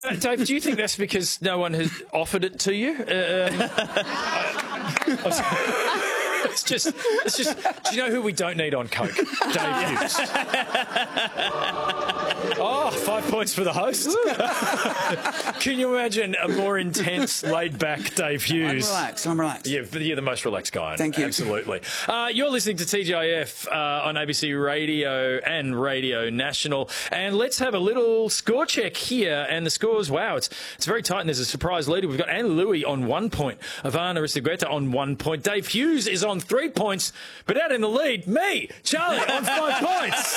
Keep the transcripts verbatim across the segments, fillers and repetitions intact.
Uh, Dave, do you think that's because no one has offered it to you? Uh, um, I, I, it's just, it's just. Do you know who we don't need on coke? Dave Hughes. Oh, five points for the host. Can you imagine a more intense, laid-back Dave Hughes? I'm relaxed. I'm relaxed. Yeah, you're the most relaxed guy. Thank you. Absolutely. Uh, you're listening to T G I F uh, on A B C Radio and Radio National. And let's have a little score check here. And the scores, wow, it's it's very tight. And there's a surprise leader. We've got Annie Louie on one point. Ivan Aristigueta on one point. Dave Hughes is on three points. But out in the lead, me, Charlie, on five points.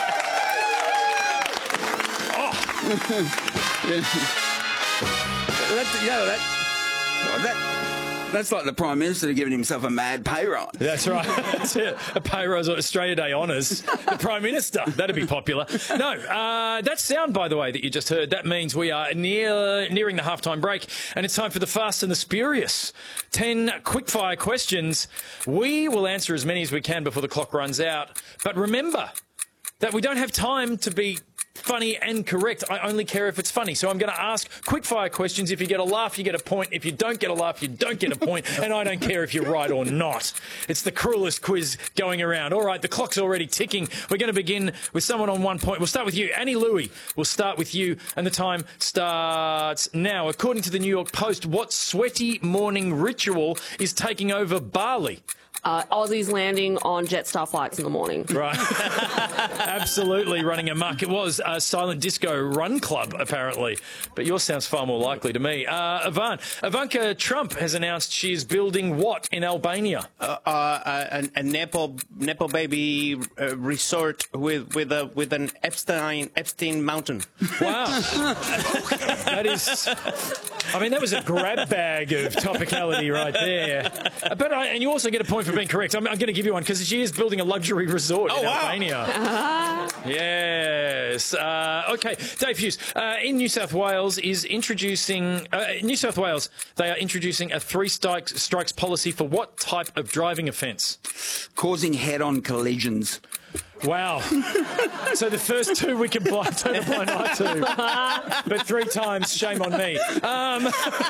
yeah. That, you know, that, that, that's like the Prime Minister giving himself a mad pay rise. That's right. That's it. A pay rise on Australia Day honours. The Prime Minister. That'd be popular. No, uh, that sound, by the way, that you just heard, that means we are near nearing the halftime break, and it's time for the Fast and the Spurious. Ten quickfire questions. We will answer as many as we can before the clock runs out. But remember that we don't have time to be funny and correct. I only care if it's funny. So I'm going to ask quickfire questions. If you get a laugh, you get a point. If you don't get a laugh, you don't get a point. And I don't care if you're right or not. It's the cruelest quiz going around. All right, the clock's already ticking. We're going to begin with someone on one point. We'll start with you. Annie Louie, we'll start with you. And the time starts now. According to the New York Post, what sweaty morning ritual is taking over Bali? Uh, Aussies landing on Jetstar flights in the morning. Right. Absolutely running amok. It was a silent disco run club, apparently. But yours sounds far more likely to me. Uh, Ivan, Ivanka Trump has announced she is building what in Albania? Uh, uh, a, a Nepo, Nepo baby uh, resort with with a with an Epstein Epstein mountain. Wow. That is... I mean, that was a grab bag of topicality right there. But I, and you also get a point for being correct. I'm, I'm going to give you one because she is building a luxury resort oh, in wow. Albania. Yes. Uh, okay, Dave Hughes. Uh, in New South Wales is introducing uh, New South Wales. They are introducing a three strikes, strikes policy for what type of driving offence? Causing head-on collisions. Wow. So the first two we can blind, turn a blind eye to. But three times, shame on me. Um,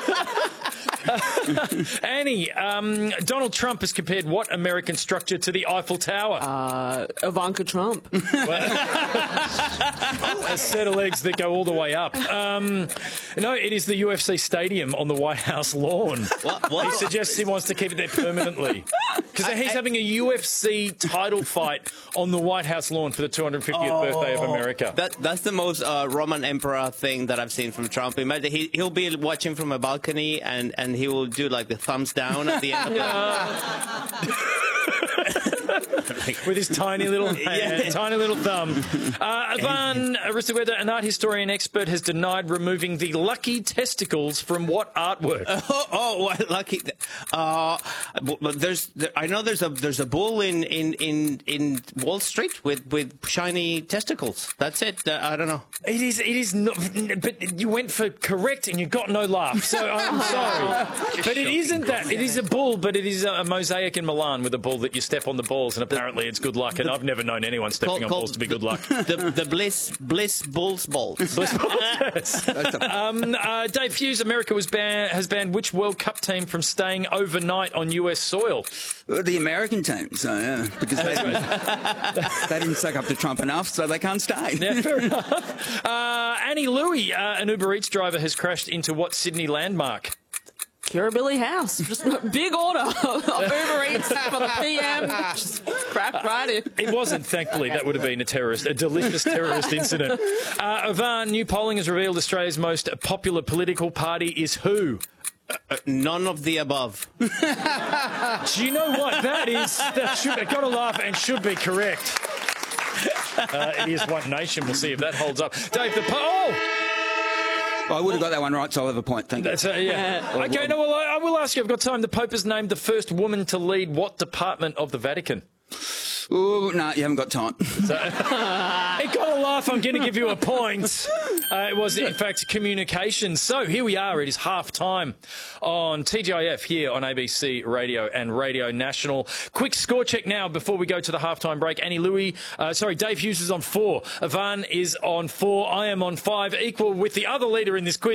Annie, um, Donald Trump has compared what American structure to the Eiffel Tower? Uh, Ivanka Trump. A set of legs that go all the way up. Um, no, it is the U F C stadium on the White House lawn. What? What? He suggests he wants to keep it there permanently. Because he's having a U F C title fight on the White House lawn for the two hundred fiftieth oh, birthday of America. That, that's the most uh, Roman Emperor thing that I've seen from Trump. Imagine he, he'll be watching from a balcony and, and he will do like the thumbs down at the end of the with his tiny little hand, yeah. tiny little thumb. Uh, Ivan Aristigueta, an art historian expert, has denied removing the lucky testicles from what artwork? Oh, oh what lucky! Uh, but there's, there, I know there's a there's a bull in, in, in, in Wall Street with, with shiny testicles. That's it. Uh, I don't know. It is. It is not. But you went for correct and you got no laugh. So I'm sorry. But it isn't that. It is a bull, but it is a mosaic in Milan with a bull that you step on the balls, and apparently it's good luck. And I've never known anyone stepping call, on call, balls to be good luck. The, the Bliss Bliss Bulls balls. Bliss balls. Yes. um, uh, Dave Hughes, America was ban- has banned which World Cup team from staying overnight on U S soil? The American team, so yeah, because they didn't, they didn't suck up to Trump enough, so they can't stay. Yeah, fair enough. Uh, Annie Louie, uh, an Uber Eats driver, has crashed into what Sydney landmark? Kirribilli House. Just big order of Uber Eats for the P M. Just cracked right in. It wasn't, thankfully. That would have been a terrorist, a delicious terrorist incident. Uh, Ivan, new polling has revealed Australia's most popular political party is who? Uh, uh, none of the above. Do you know what that is? That should got to laugh and should be correct. Uh, it is One Nation. We'll see if that holds up. Dave, the po- oh. I would have got that one right, so I'll have a point. Thank you. That's a, yeah. Okay, no, well, I will ask you. I've got time. The Pope has named the first woman to lead what department of the Vatican? Ooh, no, you haven't got time. So, it got a laugh. I'm going to give you a point. Uh, it was, in fact, communications. So here we are. It is half time on T G I F here on A B C Radio and Radio National. Quick score check now before we go to the halftime break. Annie Louie, uh, sorry, Dave Hughes is on four. Ivan is on four. I am on five, equal with the other leader in this quiz.